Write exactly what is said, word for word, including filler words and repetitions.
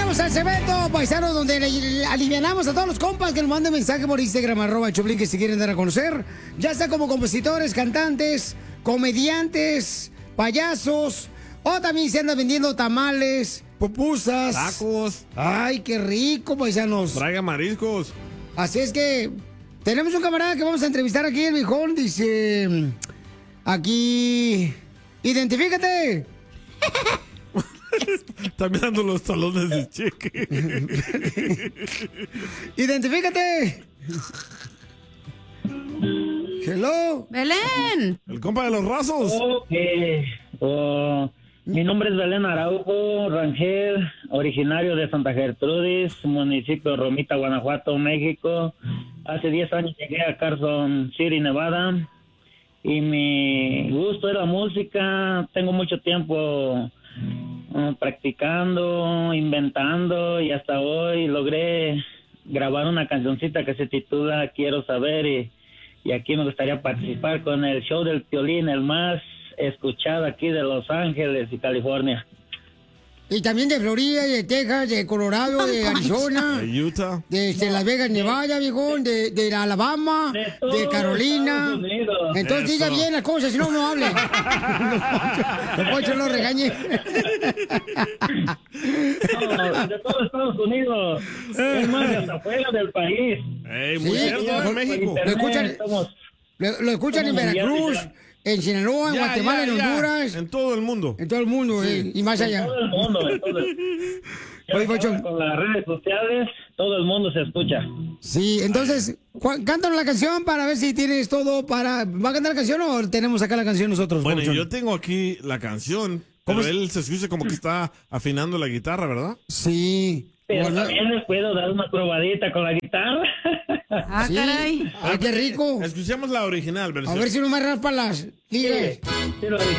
Llegamos al segmento, paisano, donde le, le alivianamos a todos los compas que nos manden mensaje por Instagram, arroba el Choplin, que se quieren dar a conocer. Ya sea como compositores, cantantes, comediantes, payasos, o también se andan vendiendo tamales, pupusas. Tacos. Ay, qué rico, paisanos. Traiga mariscos. Así es que tenemos un camarada que vamos a entrevistar aquí, el viejón. Dice, aquí, identifícate. Está mirando los talones de cheque. Identifícate. Hello. Belén. El compa de los rasos. Ok. Oh, mi nombre es Belén Araujo Rangel, originario de Santa Gertrudis, municipio de Romita, Guanajuato, México. Hace diez años llegué a Carson City, Nevada. Y mi gusto es la música. Tengo mucho tiempo uh, practicando, inventando, y hasta hoy logré grabar una cancioncita que se titula Quiero Saber, y, y aquí me gustaría participar con el show del Piolín, el más escuchado aquí de Los Ángeles y California. Y también de Florida, de Texas, de Colorado, de Arizona, De Utah. de, de Las Vegas, Nevada, viejón, de, de Alabama, De de, todo Carolina. Estados Unidos. Entonces diga Eso. bien las cosas, si no, no hable. Don Poncho no regañe. No, de todo Estados Unidos. Es más, hasta afuera del país. Ey, muy Sí, cierto, por- en México. Lo escuchan- Estamos- Lo, lo escuchan en Somos Veracruz, mundiales en Sinaloa, en Ya, Guatemala, ya, en ya. Honduras, En todo el mundo. en todo el mundo, eh, y más En allá. todo el mundo, en todo el- Ya Oye, ahora Poncho. con las redes sociales, todo el mundo se escucha. Sí, entonces, Juan, cántanos la canción para ver si tienes todo para... ¿Va a cantar la canción o tenemos acá la canción nosotros? Bueno, Poncho? yo tengo aquí la canción, ¿Cómo pero es? él se escucha como que está afinando la guitarra, ¿verdad? Sí. Pero Bueno, también les puedo dar una probadita con la guitarra. Ah, sí. caray. Ay, qué rico. Escuchemos la original A versión. ver si no me raspa las ligas. Sí, lo